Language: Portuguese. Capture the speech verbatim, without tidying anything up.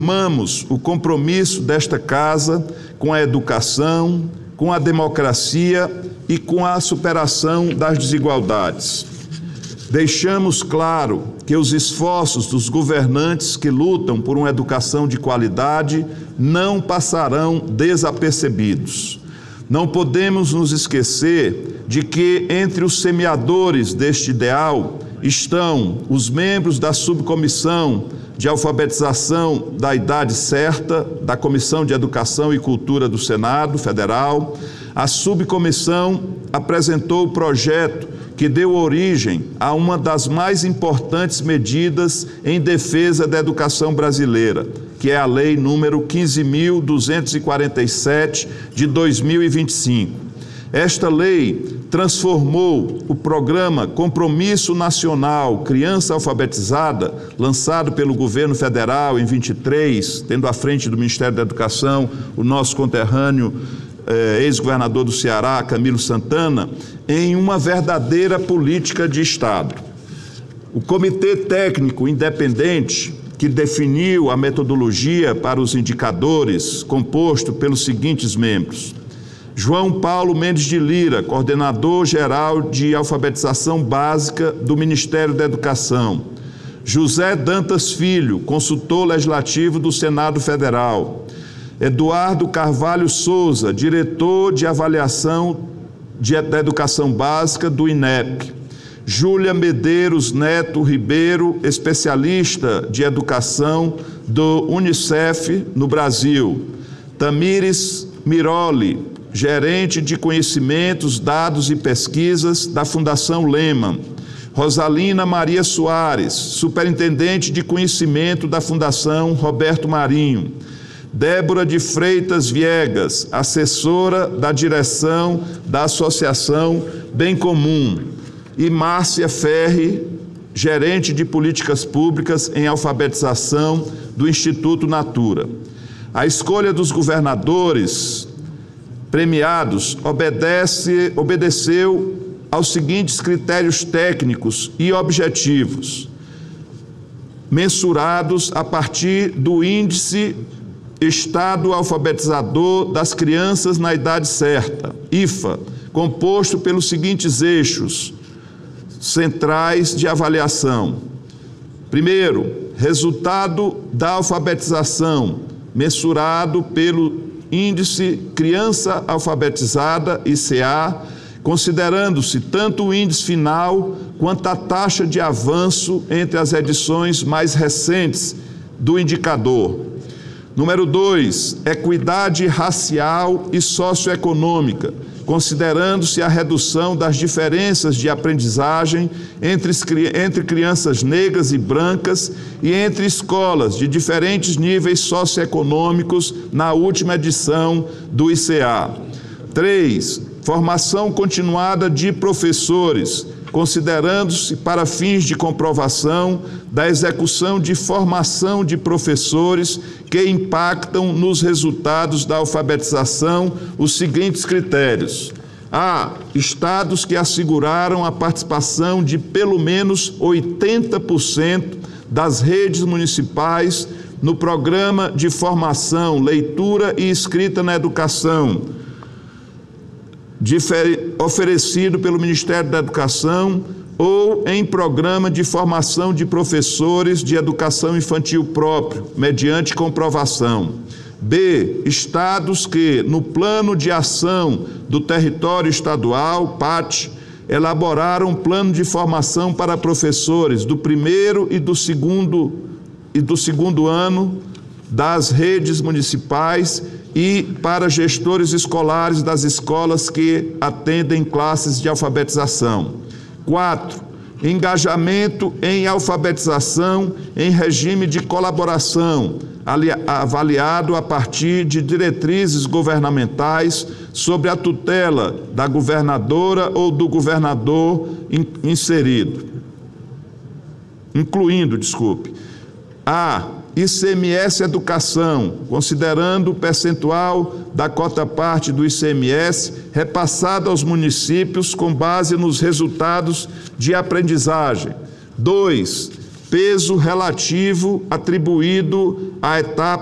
Reafirmamos o compromisso desta Casa com a educação, com a democracia e com a superação das desigualdades. Deixamos claro que os esforços dos governantes que lutam por uma educação de qualidade não passarão desapercebidos. Não podemos nos esquecer de que entre os semeadores deste ideal estão os membros da subcomissão de alfabetização da idade certa, da Comissão de Educação e Cultura do Senado Federal. A subcomissão apresentou o projeto que deu origem a uma das mais importantes medidas em defesa da educação brasileira, que é a Lei número quinze mil duzentos e quarenta e sete de dois mil e vinte e cinco. Esta lei transformou o programa Compromisso Nacional Criança Alfabetizada, lançado pelo governo federal em vinte e três, tendo à frente do Ministério da Educação o nosso conterrâneo eh, ex-governador do Ceará, Camilo Santana, em uma verdadeira política de Estado. O Comitê Técnico Independente, que definiu a metodologia para os indicadores, composto pelos seguintes membros: João Paulo Mendes de Lira, coordenador-geral de alfabetização básica do Ministério da Educação. José Dantas Filho, consultor legislativo do Senado Federal. Eduardo Carvalho Souza, diretor de avaliação de, da educação básica do I N E P. Júlia Medeiros Neto Ribeiro, especialista de educação do Unicef no Brasil. Tamires Miroli, gerente de conhecimentos, dados e pesquisas da Fundação Lehman. Rosalina Maria Soares, superintendente de conhecimento da Fundação Roberto Marinho. Débora de Freitas Viegas, assessora da direção da Associação Bem Comum. E Márcia Ferri, gerente de políticas públicas em alfabetização do Instituto Natura. A escolha dos governadores premiados obedece, obedeceu aos seguintes critérios técnicos e objetivos, mensurados a partir do Índice Estado Alfabetizador das Crianças na Idade Certa, I F A, composto pelos seguintes eixos centrais de avaliação. Primeiro, resultado da alfabetização, mensurado pelo Índice Criança Alfabetizada, I C A, considerando-se tanto o índice final quanto a taxa de avanço entre as edições mais recentes do indicador. Número dois, equidade racial e socioeconômica, considerando-se a redução das diferenças de aprendizagem entre, entre crianças negras e brancas e entre escolas de diferentes níveis socioeconômicos na última edição do I C A. Três, formação continuada de professores, considerando-se para fins de comprovação da execução de formação de professores que impactam nos resultados da alfabetização os seguintes critérios. A. Estados que asseguraram a participação de pelo menos oitenta por cento das redes municipais no programa de formação, leitura e escrita na educação, oferecido pelo Ministério da Educação ou em programa de formação de professores de educação infantil próprio, mediante comprovação. B. Estados que, no Plano de Ação do Território Estadual, P A T, elaboraram um plano de formação para professores do primeiro e do segundo, e do segundo ano das redes municipais e para gestores escolares das escolas que atendem classes de alfabetização. Quatro, engajamento em alfabetização em regime de colaboração, avaliado a partir de diretrizes governamentais sobre a tutela da governadora ou do governador inserido, incluindo, desculpe, a I C M S Educação, considerando o percentual da cota-parte do I C M S repassado aos municípios com base nos resultados de aprendizagem. Dois, peso relativo atribuído à etapa